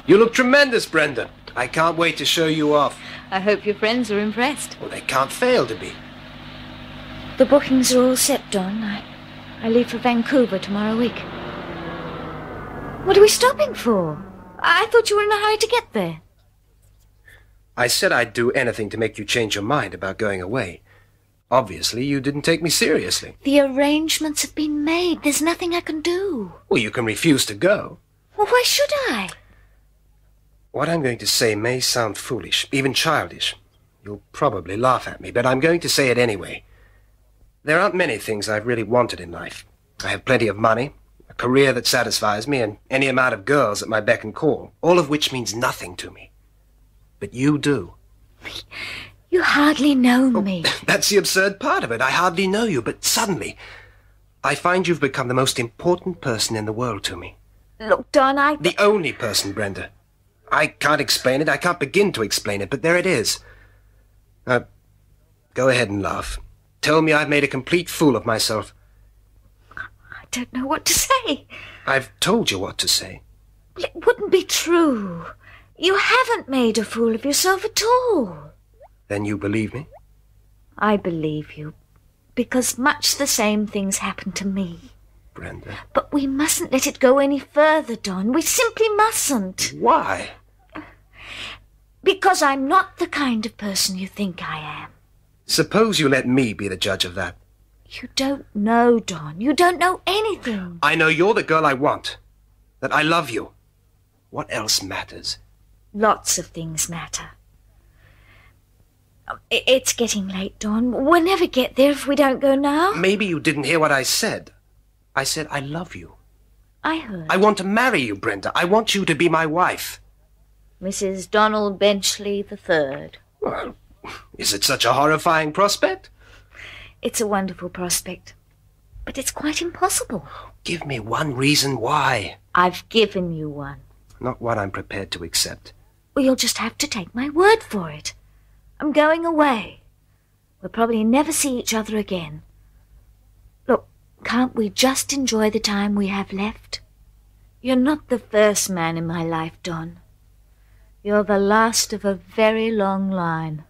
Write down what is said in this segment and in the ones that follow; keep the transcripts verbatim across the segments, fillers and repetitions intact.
You look tremendous, Brenda. I can't wait to show you off. I hope your friends are impressed. Well, they can't fail to be. The bookings are all set, Don. I, I leave for Vancouver tomorrow week. What are we stopping for? I thought you were in a hurry to get there. I said I'd do anything to make you change your mind about going away. Obviously, you didn't take me seriously. The arrangements have been made. There's nothing I can do. Well, you can refuse to go. Well, why should I? What I'm going to say may sound foolish, even childish. You'll probably laugh at me, but I'm going to say it anyway. There aren't many things I've really wanted in life. I have plenty of money, a career that satisfies me, and any amount of girls at my beck and call, all of which means nothing to me. But you do. You hardly know Oh, me. That's the absurd part of it. I hardly know you, but suddenly, I find you've become the most important person in the world to me. Look, Don, I... The only person, Brenda. I can't explain it. I can't begin to explain it, but there it is. Now, go ahead and laugh. Tell me I've made a complete fool of myself. I don't know what to say. I've told you what to say. Well, it wouldn't be true. You haven't made a fool of yourself at all. Then you believe me? I believe you, because much the same things happened to me. Brenda. But we mustn't let it go any further, Don. We simply mustn't. Why? Because I'm not the kind of person you think I am. Suppose you let me be the judge of that. You don't know, Don. You don't know anything. I know you're the girl I want. That I love you. What else matters? Lots of things matter. I- It's getting late, Don. We'll never get there if we don't go now. Maybe you didn't hear what I said. I said I love you. I heard. I want to marry you, Brenda. I want you to be my wife. Missus Donald Benchley the Third. Well, is it such a horrifying prospect? It's a wonderful prospect, but it's quite impossible. Give me one reason why. I've given you one. Not one I'm prepared to accept. Well, you'll just have to take my word for it. I'm going away. We'll probably never see each other again. Look, can't we just enjoy the time we have left? You're not the first man in my life, Don. You're the last of a very long line.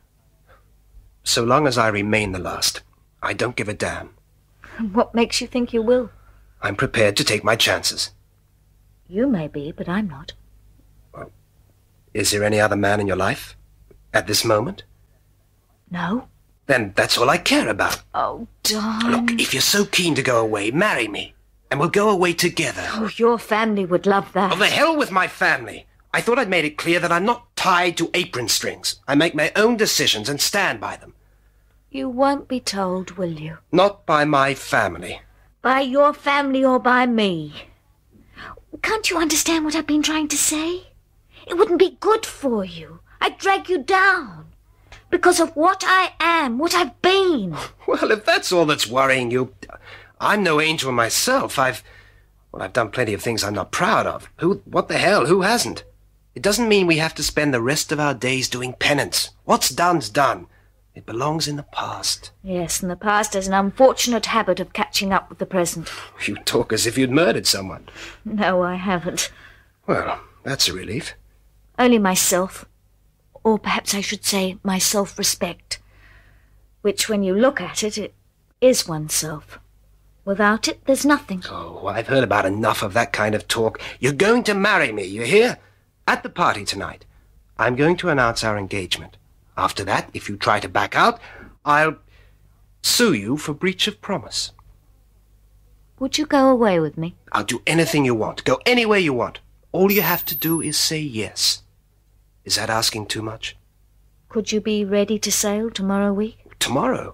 So long as I remain the last, I don't give a damn. And what makes you think you will? I'm prepared to take my chances. You may be, but I'm not. Well, is there any other man in your life? At this moment? No. Then that's all I care about. Oh, Don. Look, if you're so keen to go away, marry me. And we'll go away together. Oh, your family would love that. Oh, the hell with my family. I thought I'd made it clear that I'm not tied to apron strings. I make my own decisions and stand by them. You won't be told, will you? Not by my family. By your family or by me. Can't you understand what I've been trying to say? It wouldn't be good for you. I'd drag you down. Because of what I am, what I've been. Well, if that's all that's worrying you, I'm no angel myself. I've, well, I've done plenty of things I'm not proud of. Who, what the hell, who hasn't? It doesn't mean we have to spend the rest of our days doing penance. What's done's done. It belongs in the past. Yes, and the past has an unfortunate habit of catching up with the present. You talk as if you'd murdered someone. No, I haven't. Well, that's a relief. Only myself. Or perhaps I should say my self-respect. Which, when you look at it, it is oneself. Without it, there's nothing. Oh, I've heard about enough of that kind of talk. You're going to marry me, you hear? At the party tonight, I'm going to announce our engagement. After that, if you try to back out, I'll sue you for breach of promise. Would you go away with me? I'll do anything you want. Go anywhere you want. All you have to do is say yes. Is that asking too much? Could you be ready to sail tomorrow week? Tomorrow?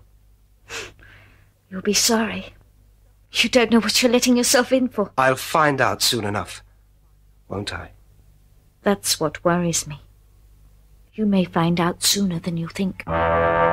You'll be sorry. You don't know what you're letting yourself in for. I'll find out soon enough, won't I? That's what worries me. You may find out sooner than you think.